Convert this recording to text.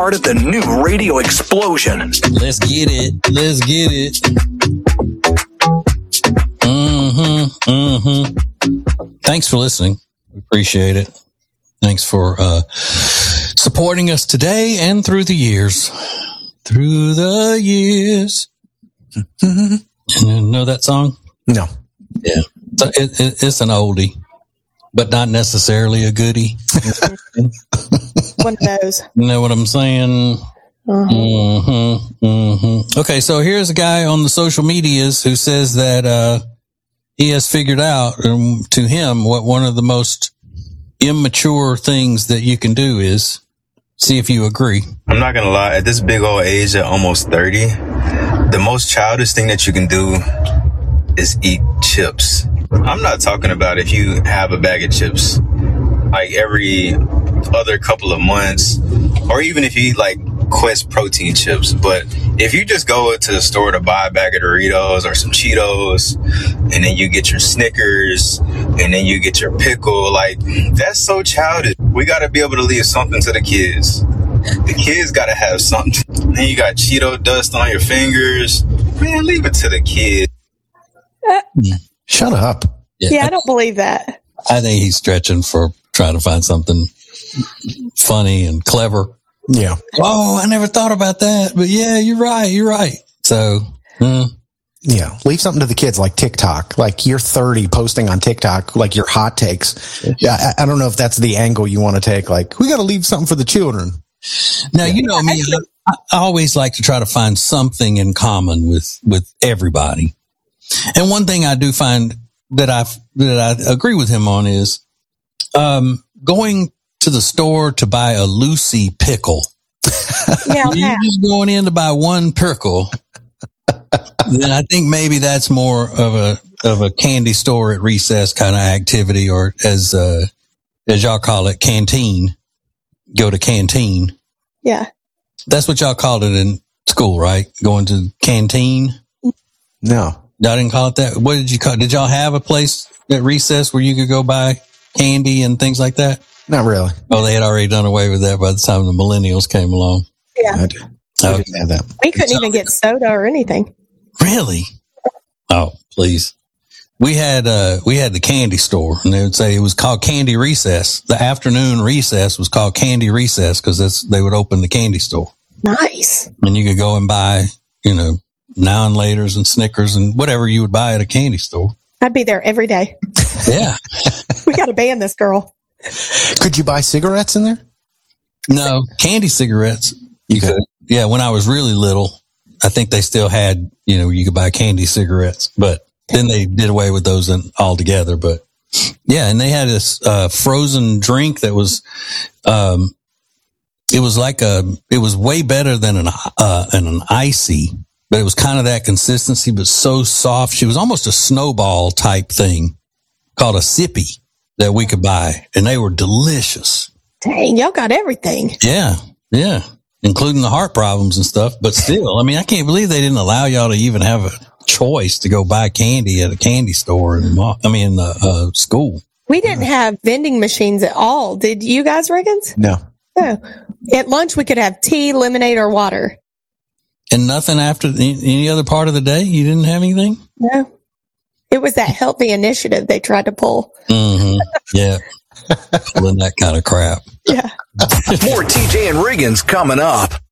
part of the new radio explosion. Let's get it. Let's get it. Thanks for listening. We appreciate it. Thanks for supporting us today and through the years. Through the years. Know that song? No. Yeah. It's an oldie, but not necessarily a goodie. One of those. You know what I'm saying? Okay, so here's a guy on the social medias who says that he has figured out, to him, what one of the most immature things that you can do is. See if you agree. I'm not going to lie. At this big old age, at almost 30, the most childish thing that you can do is eat chips. I'm not talking about if you have a bag of chips like every other couple of months, or even if you eat like Quest protein chips. But if you just go to the store to buy a bag of Doritos or some Cheetos, and then you get your Snickers, and then you get your pickle, like, that's so childish. We got to be able to leave something to the kids. The kids got to have something. Then you got Cheeto dust on your fingers. Man, leave it to the kids. Shut up. Yeah, I don't believe that. I think he's stretching for trying to find something funny and clever. Yeah. Oh, I never thought about that. But yeah, you're right. You're right. So, yeah, leave something to the kids like TikTok. Like you're 30 posting on TikTok, like your hot takes. Yeah, I don't know if that's the angle you want to take. Like, we got to leave something for the children. Now, you know me, I always like to try to find something in common with everybody. And one thing I do find that I agree with him on is going to the store to buy a Lucy pickle. Yeah, you're just going in to buy one pickle. Then I think maybe that's more of a candy store at recess kind of activity, or as y'all call it, canteen. Go to canteen. Yeah. That's what y'all called it in school, right? Going to canteen? No. Y'all didn't call it that? What did you call it? Did y'all have a place at recess where you could go buy candy and things like that? Not really. Oh, they had already done away with that by the time the millennials came along. Yeah. I didn't have that. We couldn't even get soda or anything. Really? Oh, please. We had the candy store, and they would say it was called Candy Recess. The afternoon recess was called Candy Recess because they would open the candy store. Nice. And you could go and buy, Now and Laters and Snickers and whatever you would buy at a candy store. I'd be there every day. Yeah. We got to ban this girl. Could you buy cigarettes in there? No, candy cigarettes. You could. Yeah, when I was really little, I think they still had, you could buy candy cigarettes, but then they did away with those altogether. But yeah, and they had this frozen drink that was, it was way better than an icy, but it was kind of that consistency, but so soft. She was almost a snowball type thing called a sippy that we could buy, and they were delicious. Dang, y'all got everything. Yeah, yeah, including the heart problems and stuff. But still, I mean, I can't believe they didn't allow y'all to even have a choice to go buy candy at a candy store in school. We didn't have vending machines at all. Did you guys, Riggins? No. No. At lunch, we could have tea, lemonade, or water. And nothing after any other part of the day? You didn't have anything? No. It was that healthy initiative they tried to pull. Mm-hmm. Yeah. Pulling that kind of crap. Yeah. More TJ and Riggins coming up.